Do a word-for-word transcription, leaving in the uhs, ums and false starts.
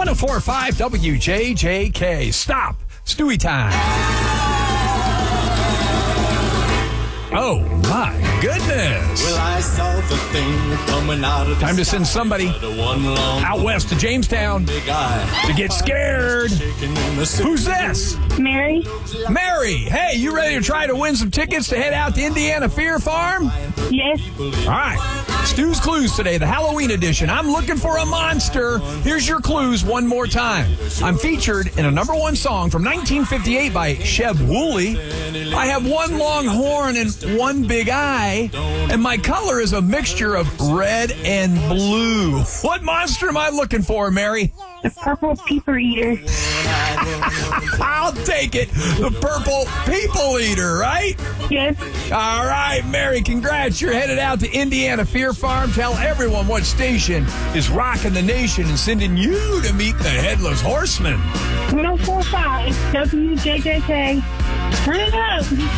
one oh four point five W J J K. Stop. Stewie time. Oh, my goodness. Well, I saw the thing coming out of the Time to send sky. somebody One long out west to Jamestown big eye. to get scared. Who's this? Mary? Mary. Hey, you ready to try to win some tickets to head out to Indiana Fear Farm? Yes. All right. Stu's Clues today, the Halloween edition. I'm looking for a monster. Here's your clues one more time. I'm featured in a number one song from nineteen fifty-eight by Sheb Wooley. I have one long horn and one big eye, and my color is a mixture of red and blue. What monster am I looking for, Mary? The purple peeper eater. I'll take it. The purple people eater, right? Yes. All right, Mary, congrats. You're headed out to Indiana Fear Farm. Tell everyone what station is rocking the nation and sending you to meet the Headless Horseman. one oh four point five W J J K. Turn it up.